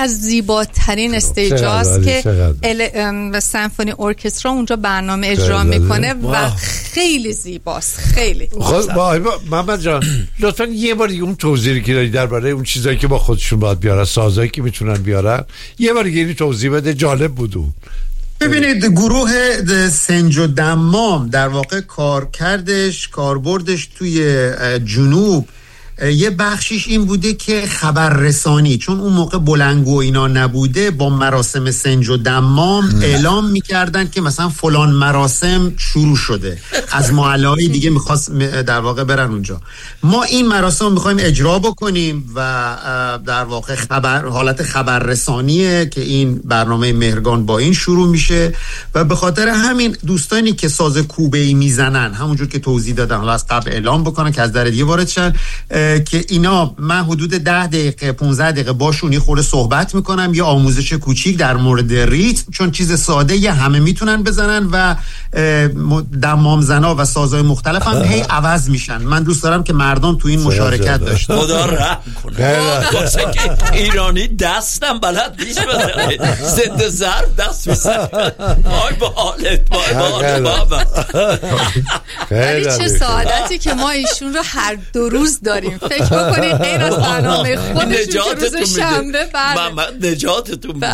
از زیباترین استیجاست که سمفونی ارکسترا اونجا برنامه اجرا میکنه و خیلی زیباست. خیلی محمد جان لطفا یه بار دیگه اون توضیحی که داری درباره اون چیزایی که با خودشون باید بیارن، سازایی که میتونن بیارن، یه بار دیگه توضیح بده، جالب بود. ببینید گروه سنج و دمام در واقع کاربردش توی جنوب یه بخشیش این بوده که خبررسانی، چون اون موقع بلنگو اینا نبوده، با مراسم سنج و دمام اعلام میکردن که مثلا فلان مراسم شروع شده، از محله‌های دیگه میخواست در واقع برن اونجا. ما این مراسم میخوایم اجرا بکنیم و در واقع حالت خبررسانیه که این برنامه مهرگان با این شروع میشه و به خاطر همین دوستانی که ساز کوبه‌ای میزنن همونجور که توضیح دادم، حالا از قبل اعلام بکنن که از در دیگه وارد شن، که اینا من حدود 10 دقیقه 15 دقیقه باشون یه خورده صحبت میکنم، یه آموزش کوچیک در مورد ریتم، چون چیز ساده یه همه میتونن بزنن و دمام زنا و سازهای مختلف هم هی عوض میشن. من دوست دارم که مردم تو این مشارکت داشته. خدا رحم کنه. واسه که ایرانی دستم بلد نیست بزنه، ضد ضرب دست میزنه. وای با حالت، وای با حالت. ولی چه سعادتی که ما ایشون رو هر دو روز داریم. فکر بکنید غیر از برنامه خودشون که روز شنبه نجاتتون میده.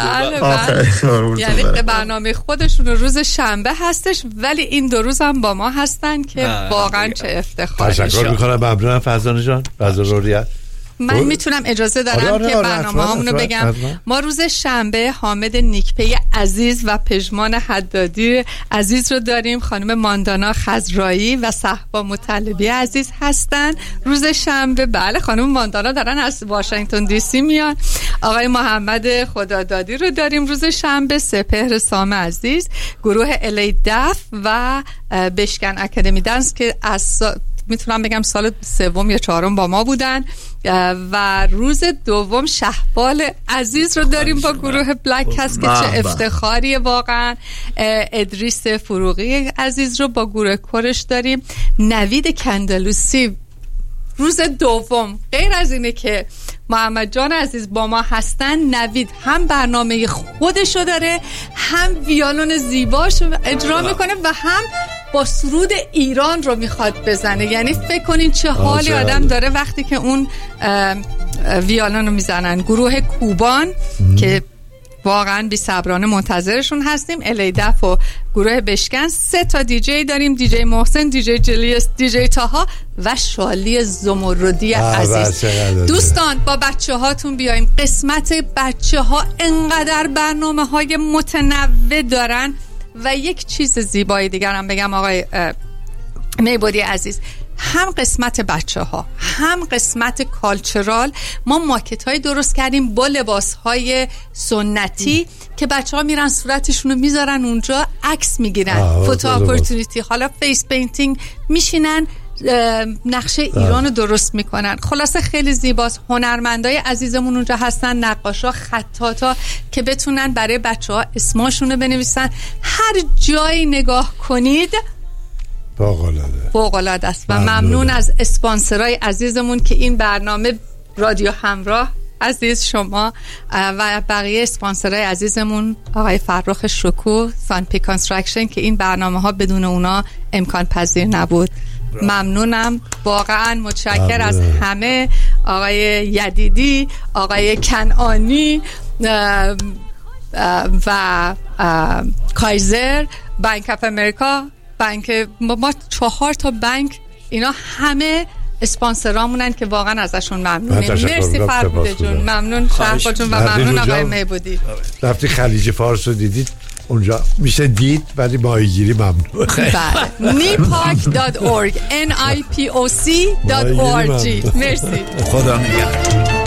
یعنی برنامه خودشون روز شنبه هستش، ولی این دو روز هم با ما هستن که واقعا چه افتخاری. تشکر میکنم. ممنونم فرزانه جان، فضل. من میتونم اجازه دارم که برنامه هامونو بگم. ما روز شنبه حامد نیکپی عزیز و پژمان حدادی عزیز رو داریم، خانم ماندانا خضرایی و صحبا مطلبی عزیز هستن روز شنبه. بله خانم ماندانا دارن از واشنگتن دی سی میان. آقای محمد خدادادی رو داریم روز شنبه، سپهر سام عزیز، گروه الی دف و بشکن اکادمی دنس که از میتونم بگم سال 3 یا 4 با ما بودن، و روز دوم شهبال عزیز رو داریم با گروه بلک هست که چه افتخاریه واقعا. ادریس فروغی عزیز رو با گروه کورش داریم. نوید کندلوسی روز دوم. غیر از اینه که محمد جان عزیز با ما هستن، نوید هم برنامه خودشو داره، هم ویولون زیباش اجرا میکنه و هم با سرود ایران رو میخواد بزنه. یعنی فکر کنین چه حالی آدم داره وقتی که اون ویولون رو میزنن. گروه کوبان که واقعا بی صبرانه منتظرشون هستیم، الیدف و گروه بشکن. 3 تا دیجی داریم، دیجی محسن، دیجی جلیس، دیجی تاها و شالی زمردی عزیز. دوستان با بچه هاتون بیایم. قسمت بچه ها انقدر برنامه های متنوع دارن. و یک چیز زیبایی دیگر هم بگم آقای میبودی عزیز، هم قسمت بچه ها هم قسمت کالچرال ما ماکت های درست کردیم با لباس های سنتی که بچه ها میرن صورتشون رو میذارن اونجا، عکس میگیرن، فوتو اپورتونیتی، حالا فیس پینتینگ، میشینن نقشه ایران رو درست میکنن. خلاصه خیلی زیباست. هنرمندای عزیزمون اونجا هستن، نقاشا، خطاطا که بتونن برای بچه ها اسماشون رو بنویسن. هر جایی نگاه کنید فوق‌العاده است. و ممنون از اسپانسرای عزیزمون که این برنامه رادیو همراه عزیز، شما و بقیه اسپانسرای عزیزمون، آقای فرخ شکوه، سانپی کانستراکشن که این برنامه ها بدون اونا امکان پذیر نبود. ممنونم، واقعا متشکر از همه، آقای یدیدی، آقای کنعانی و کایزر، بانک اف امریکا، بانک ما 4 تا بانک، اینا همه اسپانسرامونن که واقعا ازشون ممنونیم. مرسی فربوده جون، ممنون شهبا جون و ممنون آقای میبودی. رفتی خلیج فارس رو دیدید؟ اونجا میشه دید ولی ماهیگیری ممنوع. بله. nipoc.org nipoc.org. مرسی. خدا نگهدار.